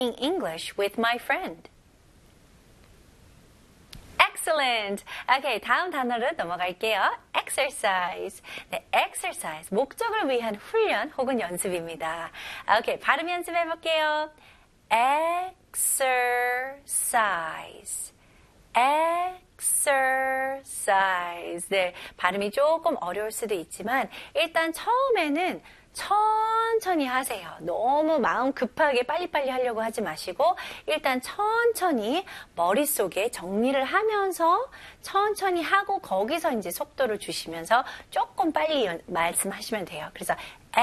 English with my friend. Excellent. Okay, 다음 단어로 넘어갈게요. exercise. 네, exercise. 목적을 위한 훈련 혹은 연습입니다. Okay, 발음 연습해 볼게요. exercise. exercise. 네, 발음이 조금 어려울 수도 있지만 일단 처음에는 천천히 하세요. 너무 마음 급하게 빨리빨리 하려고 하지 마시고 일단 천천히 머릿속에 정리를 하면서 천천히 하고 거기서 이제 속도를 주시면서 조금 빨리 말씀하시면 돼요. 그래서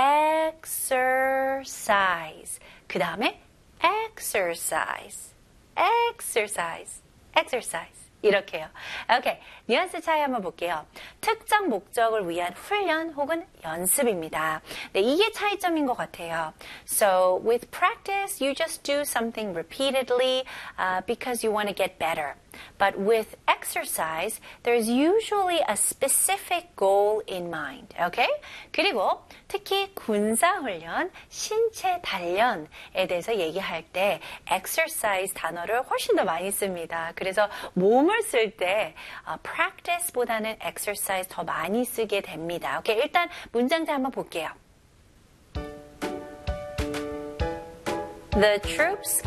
exercise. 그 다음에 exercise. exercise. exercise. 이렇게요. 오케이. 뉘앙스 차이 한번 볼게요. 특정 목적을 위한 훈련 혹은 연습입니다. 네, 이게 차이점인 것 같아요. So, with practice, you just do something repeatedly because you want to get better. But with exercise, there's usually a specific goal in mind. Okay? 그리고 특히 군사훈련, 신체 단련에 대해서 얘기할 때 exercise 단어를 훨씬 더 많이 씁니다. 그래서 몸을 쓸 때 practice보다는 exercise 더 많이 쓰게 됩니다. 오케이, 일단 문장들 한번 볼게요. The troops